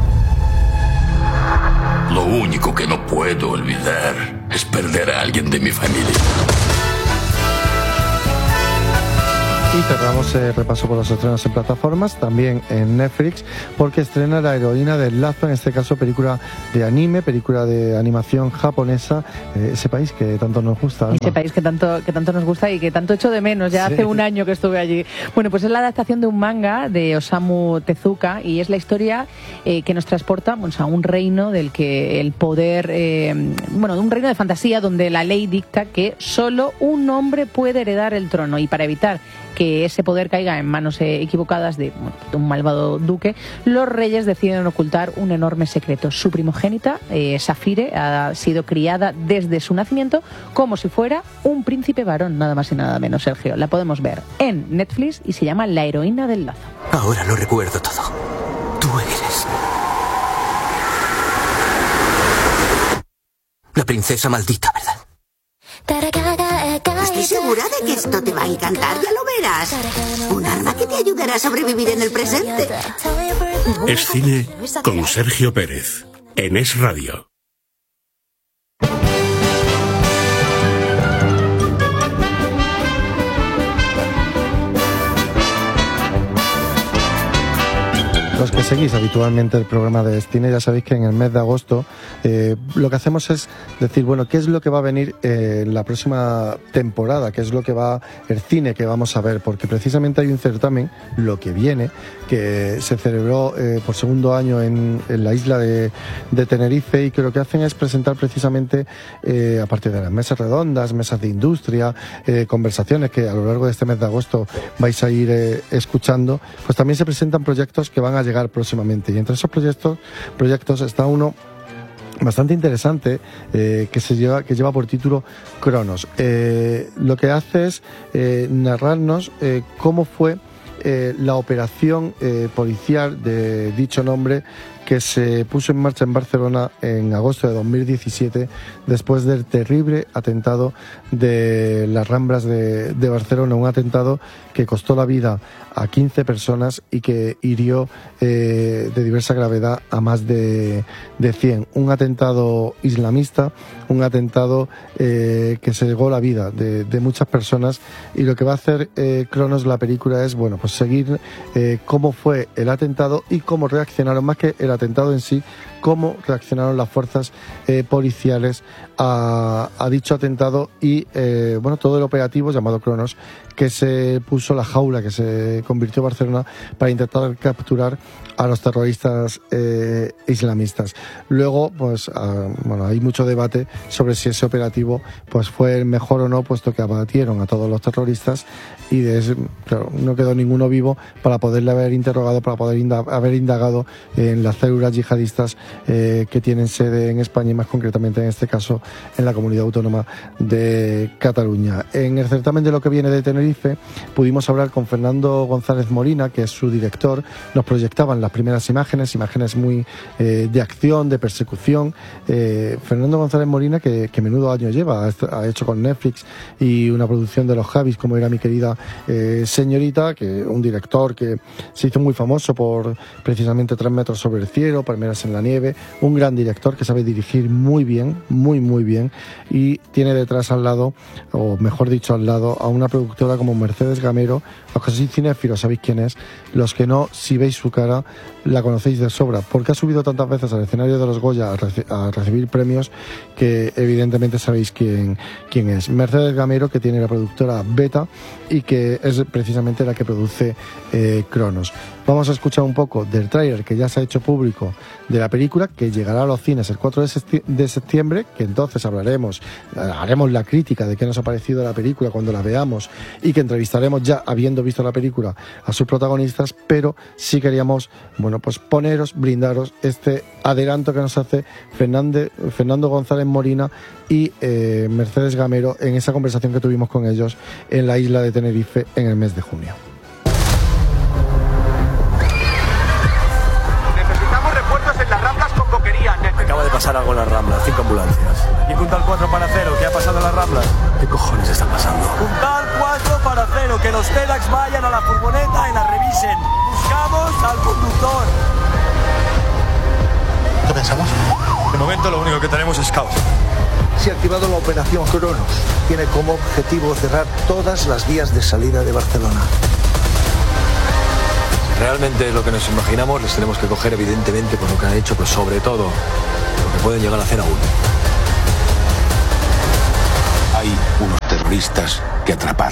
Lo único que no puedo olvidar es perder a alguien de mi familia. Y cerramos el repaso por los estrenos en plataformas, también en Netflix, porque estrena La heroína del lazo, en este caso película de anime, película de animación japonesa, ese país que tanto nos gusta, ¿no? Ese país que tanto nos gusta y que tanto echo de menos, ya hace un año que estuve allí. Bueno, pues es la adaptación de un manga de Osamu Tezuka y es la historia que nos transporta a un reino del que el poder, un reino de fantasía donde la ley dicta que solo un hombre puede heredar el trono, y para evitar que ese poder caiga en manos equivocadas de un malvado duque, los reyes deciden ocultar un enorme secreto. Su primogénita, Safire, ha sido criada desde su nacimiento como si fuera un príncipe varón, nada más y nada menos, Sergio. La podemos ver en Netflix y se llama La heroína del lazo. Ahora lo recuerdo todo. Tú eres la princesa maldita, ¿verdad? Estoy segura de que esto te va a encantar, ya lo verás. Un arma que te ayudará a sobrevivir en el presente. Es cine con Sergio Pérez, en Es Radio. Los que seguís habitualmente el programa de Cine ya sabéis que en el mes de agosto lo que hacemos es decir, bueno, ¿qué es lo que va a venir en la próxima temporada? ¿Qué es lo que va el cine que vamos a ver? Porque precisamente hay un certamen, Lo que viene, que se celebró por segundo año en la isla de Tenerife, y que lo que hacen es presentar precisamente, aparte de las mesas redondas, mesas de industria, conversaciones que a lo largo de este mes de agosto vais a ir escuchando, pues también se presentan proyectos que van a llegar próximamente, y entre esos proyectos está uno bastante interesante que lleva por título Cronos. Lo que hace es narrarnos cómo fue la operación policial de dicho nombre, que se puso en marcha en Barcelona en agosto de 2017 después del terrible atentado de las Ramblas de Barcelona, un atentado que costó la vida a 15 personas y que hirió de diversa gravedad a más de 100. Un atentado islamista, un atentado que se llevó la vida de muchas personas, y lo que va a hacer Cronos, la película, es pues seguir cómo fue el atentado y cómo reaccionaron, más que el atentado en sí, cómo reaccionaron las fuerzas policiales a dicho atentado y todo el operativo llamado Cronos, que se puso la jaula, que se convirtió en Barcelona para intentar capturar a los terroristas islamistas. Luego, hay mucho debate sobre si ese operativo fue el mejor o no, puesto que abatieron a todos los terroristas y no quedó ninguno vivo para poderle haber interrogado, para poder haber indagado en las células yihadistas que tienen sede en España y más concretamente en este caso en la Comunidad Autónoma de Cataluña. En el certamen de Lo que viene de Tenerife pudimos hablar con Fernando González Molina, que es su director. Nos proyectaban las primeras imágenes muy de acción, de persecución. Fernando González Molina, que menudo año lleva, ha hecho con Netflix y una producción de los Javis, como era Mi querida señorita, que un director que se hizo muy famoso por precisamente 3 metros sobre el cielo, Palmeras en la nieve, un gran director que sabe dirigir muy bien, muy bien, y tiene detrás al lado, o mejor dicho al lado, a una productora como Mercedes Gamero. Los que sois cinéfilos sabéis quién es, los que no, si veis su cara, la conocéis de sobra, porque ha subido tantas veces al escenario de los Goya a recibir premios que evidentemente sabéis quién es. Mercedes Gamero, que tiene la productora Beta y que es precisamente la que produce Cronos. Vamos a escuchar un poco del tráiler que ya se ha hecho público de la película, que llegará a los cines el 4 de septiembre, que entonces haremos la crítica de qué nos ha parecido la película cuando la veamos y que entrevistaremos ya habiendo visto la película a sus protagonistas, pero sí queríamos brindaros este adelanto que nos hace Fernando González Molina y Mercedes Gamero en esa conversación que tuvimos con ellos en la isla de Tenerife en el mes de junio. Necesitamos refuerzos en las Ramblas con coquería. Acaba de pasar algo en las Ramblas, 5 ambulancias. Y puntal 4 para 0, ¿qué ha pasado en las Ramblas? ¿Qué cojones está pasando? Puntal 4 para 0, que los TEDx vayan a la furgoneta y la revisen. Buscamos al conductor. ¿Qué pensamos? De momento lo único que tenemos es caos. Se ha activado la operación Cronos. Tiene como objetivo cerrar todas las vías de salida de Barcelona. Realmente es lo que nos imaginamos, les tenemos que coger evidentemente por lo que han hecho, pero sobre todo lo que pueden llegar a hacer aún. Hay unos terroristas que atrapar.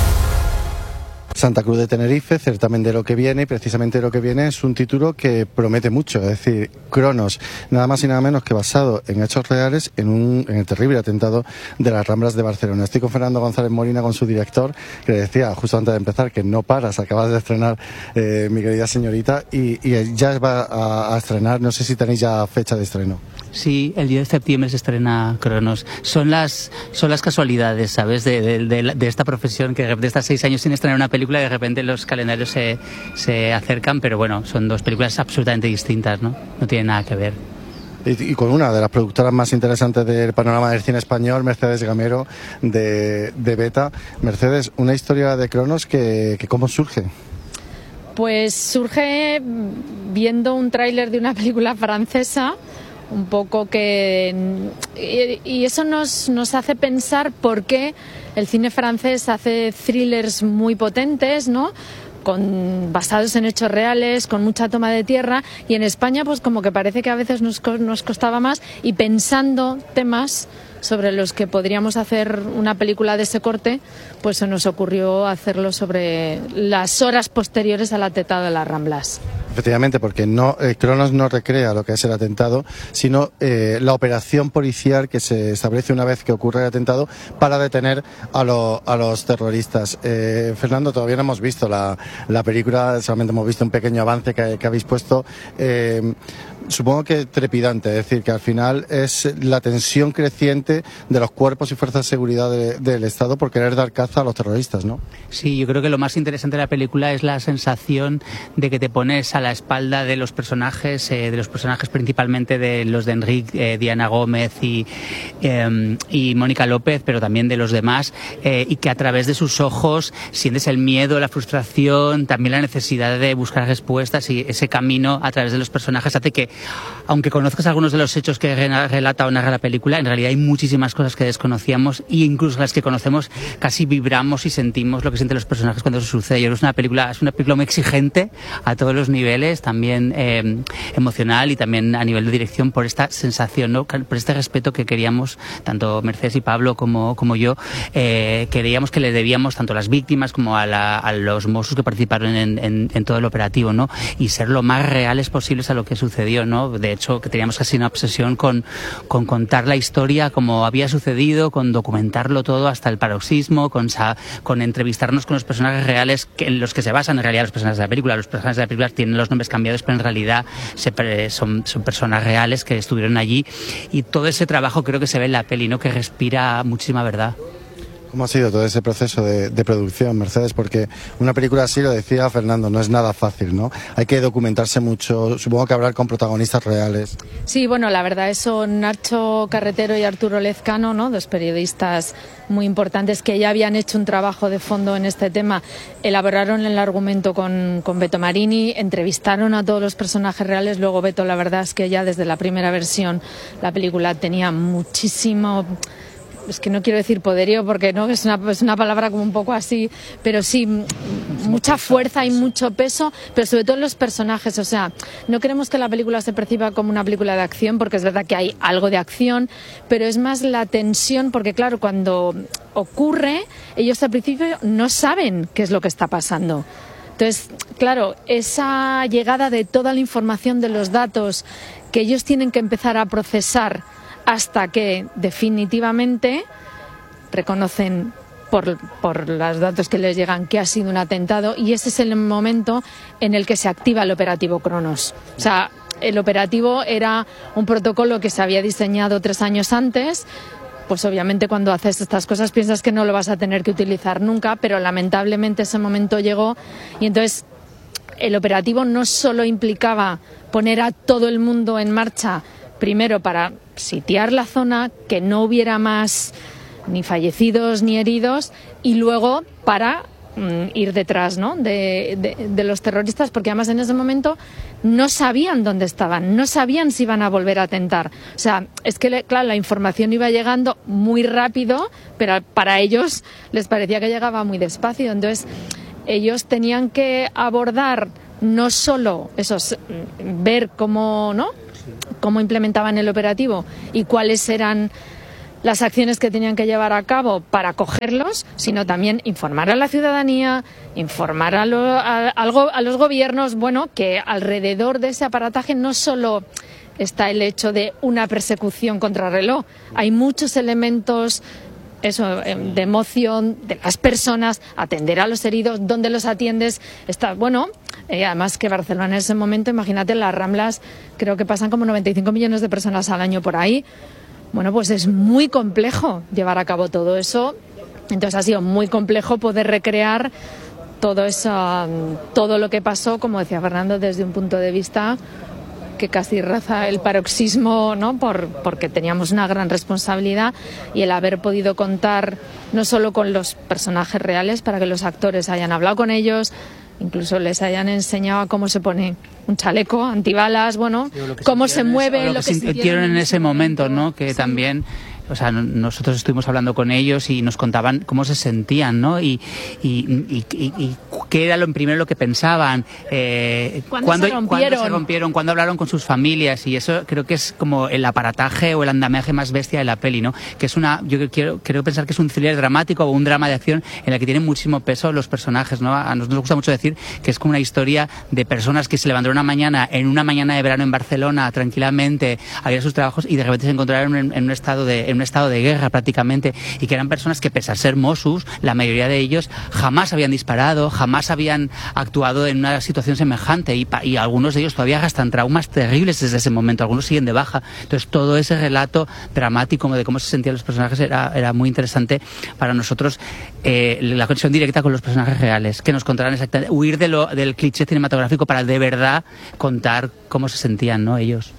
Santa Cruz de Tenerife, certamen de Lo que viene, y precisamente Lo que viene es un título que promete mucho, es decir, Cronos, nada más y nada menos que basado en hechos reales en el terrible atentado de las Ramblas de Barcelona. Estoy con Fernando González Molina, con su director, que le decía justo antes de empezar que no paras, acabas de estrenar Mi querida señorita y ya va a estrenar, no sé si tenéis ya fecha de estreno. Sí, el 10 de septiembre se estrena Cronos. Son las casualidades, ¿sabes? De esta profesión, que de estas 6 años sin estrenar una película, de repente los calendarios se acercan, pero bueno, son 2 películas absolutamente distintas, ¿no? No tienen nada que ver. Y con una de las productoras más interesantes del panorama del cine español, Mercedes Gamero, de Beta. Mercedes, una historia de Cronos que ¿cómo surge? Pues surge viendo un tráiler de una película francesa, un poco y eso nos hace pensar por qué el cine francés hace thrillers muy potentes, ¿no? Basados en hechos reales, con mucha toma de tierra, y en España pues como que parece que a veces nos costaba más, y pensando temas sobre los que podríamos hacer una película de ese corte, pues se nos ocurrió hacerlo sobre las horas posteriores al atentado de las Ramblas. Efectivamente, porque Cronos no recrea lo que es el atentado, sino la operación policial que se establece una vez que ocurre el atentado para detener a los terroristas. Fernando, todavía no hemos visto la película, solamente hemos visto un pequeño avance que habéis puesto. Supongo que trepidante, es decir, que al final es la tensión creciente de los cuerpos y fuerzas de seguridad del Estado por querer dar caza a los terroristas, ¿no? Sí, yo creo que lo más interesante de la película es la sensación de que te pones a la espalda de los personajes principalmente de los de Enrique, Diana Gómez y Mónica López, pero también de los demás, y que a través de sus ojos sientes el miedo, la frustración, también la necesidad de buscar respuestas, y ese camino a través de los personajes hace que, aunque conozcas algunos de los hechos que relata o narra la película, en realidad hay muchísimas cosas que desconocíamos, e incluso las que conocemos casi vibramos y sentimos lo que sienten los personajes cuando eso sucede. Yo creo que es una película muy exigente a todos los niveles, papeles, también emocional y también a nivel de dirección, por esta sensación, ¿no? Por este respeto que queríamos, tanto Mercedes y Pablo como yo, queríamos que le debíamos tanto a las víctimas como a los Mossos que participaron en todo el operativo, ¿no? Y ser lo más reales posibles a lo que sucedió, ¿no? De hecho, que teníamos casi una obsesión con contar la historia como había sucedido, con documentarlo todo hasta el paroxismo, con entrevistarnos con los personajes reales en los que se basan en realidad los personajes de la película. Los personajes de la película tienen los nombres cambiados, pero en realidad son personas reales que estuvieron allí, y todo ese trabajo creo que se ve en la peli, ¿no? Que respira muchísima verdad. ¿Cómo ha sido todo ese proceso de producción, Mercedes? Porque una película así, lo decía Fernando, no es nada fácil, ¿no? Hay que documentarse mucho, supongo que hablar con protagonistas reales. Sí, bueno, la verdad es son Nacho Carretero y Arturo Lezcano, ¿no? Dos periodistas muy importantes que ya habían hecho un trabajo de fondo en este tema, elaboraron el argumento con Beto Marini, entrevistaron a todos los personajes reales. Luego Beto, la verdad es que ya desde la primera versión la película tenía muchísimo... Es que no quiero decir poderío porque no es una palabra como un poco así, pero sí mucha fuerza y mucho peso, pero sobre todo en los personajes. O sea, no queremos que la película se perciba como una película de acción, porque es verdad que hay algo de acción, pero es más la tensión, porque claro, cuando ocurre, ellos al principio no saben qué es lo que está pasando. Entonces, claro, esa llegada de toda la información, de los datos que ellos tienen que empezar a procesar hasta que definitivamente reconocen por los datos que les llegan que ha sido un atentado, y ese es el momento en el que se activa el operativo Cronos. O sea, el operativo era un protocolo que se había diseñado 3 años antes. Pues obviamente cuando haces estas cosas piensas que no lo vas a tener que utilizar nunca, pero lamentablemente ese momento llegó, y entonces el operativo no solo implicaba poner a todo el mundo en marcha, primero para sitiar la zona, que no hubiera más ni fallecidos ni heridos, y luego para ir detrás, ¿no? de los terroristas, porque además en ese momento no sabían dónde estaban, no sabían si iban a volver a atentar. O sea, es que claro, la información iba llegando muy rápido, pero para ellos les parecía que llegaba muy despacio. Entonces ellos tenían que abordar no solo ver cómo implementaban el operativo y cuáles eran las acciones que tenían que llevar a cabo para cogerlos, sino también informar a la ciudadanía, informar a los gobiernos, bueno, que alrededor de ese aparataje no solo está el hecho de una persecución contrarreloj, hay muchos elementos de emoción de las personas, atender a los heridos, dónde los atiendes, además que Barcelona en ese momento, imagínate, las Ramblas creo que pasan como 95 millones de personas al año por ahí. Bueno, pues es muy complejo llevar a cabo todo eso, entonces ha sido muy complejo poder recrear todo lo que pasó, como decía Fernando, desde un punto de vista que casi raza el paroxismo, ¿no? Porque teníamos una gran responsabilidad, y el haber podido contar no solo con los personajes reales, para que los actores hayan hablado con ellos, incluso les hayan enseñado cómo se pone un chaleco antibalas, bueno, cómo se mueve, lo que sintieron en ese momento, ¿no? Que sí. También, o sea, nosotros estuvimos hablando con ellos y nos contaban cómo se sentían, ¿no? Y qué era lo que pensaban, cuándo se rompieron, cuándo hablaron con sus familias, y eso creo que es como el aparataje o el andamiaje más bestia de la peli, ¿no? Que es yo quiero pensar que es un thriller dramático o un drama de acción en el que tienen muchísimo peso los personajes, ¿no? A nosotros nos gusta mucho decir que es como una historia de personas que se levantaron una mañana de verano en Barcelona tranquilamente a ir a sus trabajos, y de repente se encontraron en un estado de guerra prácticamente, y que eran personas que, pese a ser Mossos, la mayoría de ellos jamás habían disparado, jamás habían actuado en una situación semejante, y algunos de ellos todavía gastan traumas terribles desde ese momento, algunos siguen de baja. Entonces todo ese relato dramático de cómo se sentían los personajes era muy interesante para nosotros, la conexión directa con los personajes reales, que nos contaran exactamente, huir del cliché cinematográfico para de verdad contar cómo se sentían, ¿no? Ellos.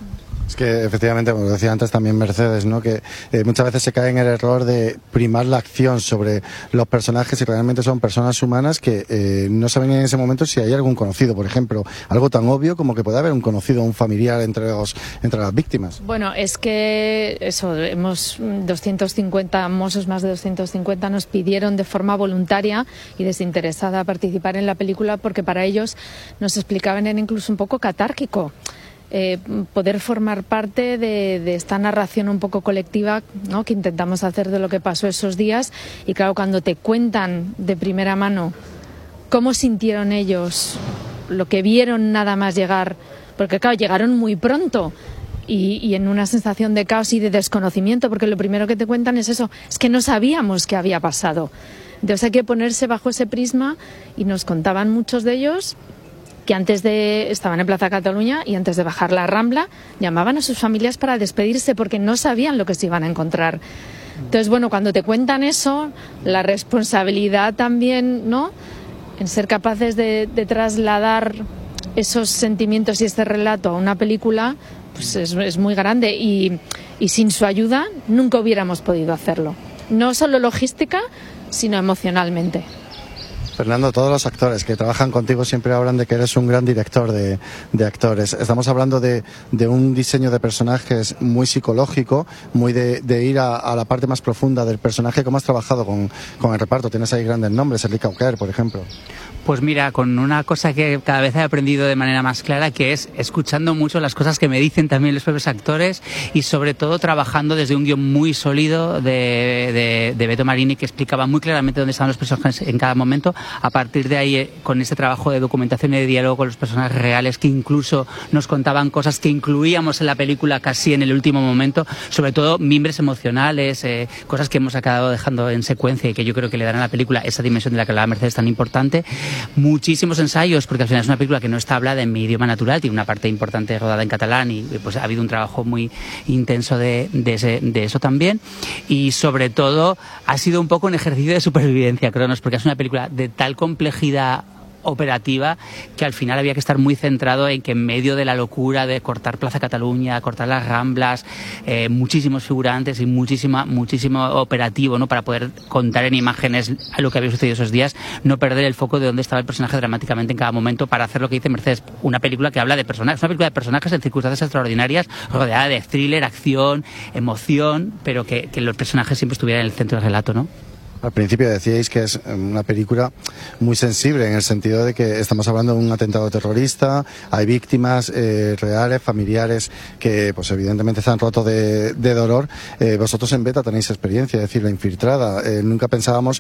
Es que efectivamente, como decía antes también Mercedes, ¿no? Que muchas veces se cae en el error de primar la acción sobre los personajes y realmente son personas humanas que no saben en ese momento si hay algún conocido, por ejemplo, algo tan obvio como que puede haber un conocido o un familiar entre las víctimas. Bueno, es que eso, hemos 250 mozos, más de 250 nos pidieron de forma voluntaria y desinteresada participar en la película porque para ellos nos explicaban era incluso un poco catárquico. Poder formar parte de esta narración un poco colectiva, ¿no?, que intentamos hacer de lo que pasó esos días. Y claro, cuando te cuentan de primera mano cómo sintieron ellos, lo que vieron nada más llegar, porque claro, llegaron muy pronto y en una sensación de caos y de desconocimiento, porque lo primero que te cuentan es eso, es que no sabíamos qué había pasado. Entonces hay que ponerse bajo ese prisma y nos contaban muchos de ellos que estaban en Plaza Cataluña y antes de bajar la Rambla llamaban a sus familias para despedirse porque no sabían lo que se iban a encontrar. Entonces, bueno, cuando te cuentan eso, la responsabilidad también, ¿no?, en ser capaces de trasladar esos sentimientos y este relato a una película, pues es muy grande y sin su ayuda nunca hubiéramos podido hacerlo. No solo logística, sino emocionalmente. Fernando, todos los actores que trabajan contigo siempre hablan de que eres un gran director de actores. Estamos hablando de un diseño de personajes muy psicológico, muy de ir a la parte más profunda del personaje. ¿Cómo has trabajado con el reparto? Tienes ahí grandes nombres, Enrique Auquer, por ejemplo. Pues mira, con una cosa que cada vez he aprendido de manera más clara, que es escuchando mucho las cosas que me dicen también los propios actores y sobre todo trabajando desde un guión muy sólido de Beto Marini, que explicaba muy claramente dónde estaban los personajes en cada momento. A partir de ahí, con ese trabajo de documentación y de diálogo con los personajes reales, que incluso nos contaban cosas que incluíamos en la película casi en el último momento, sobre todo mimbres emocionales, cosas que hemos acabado dejando en secuencia y que yo creo que le dan a la película esa dimensión de la que hablaba Mercedes tan importante. Muchísimos ensayos, porque al final es una película que no está hablada en mi idioma natural, tiene una parte importante rodada en catalán y pues ha habido un trabajo muy intenso de eso también. Y sobre todo ha sido un poco un ejercicio de supervivencia, Cronos, porque es una película de tal complejidad operativa que al final había que estar muy centrado en que en medio de la locura de cortar Plaza Cataluña, cortar las Ramblas, muchísimos figurantes y muchísimo operativo, ¿no?, para poder contar en imágenes lo que había sucedido esos días, no perder el foco de dónde estaba el personaje dramáticamente en cada momento, para hacer lo que dice Mercedes, una película que habla de personajes, una película de personajes en circunstancias extraordinarias, rodeada de thriller, acción, emoción, pero que los personajes siempre estuvieran en el centro del relato, ¿no? Al principio decíais que es una película muy sensible en el sentido de que estamos hablando de un atentado terrorista, hay víctimas reales, familiares que pues evidentemente están rotos de dolor. Vosotros en Beta tenéis experiencia, es decir, La Infiltrada. Nunca pensábamos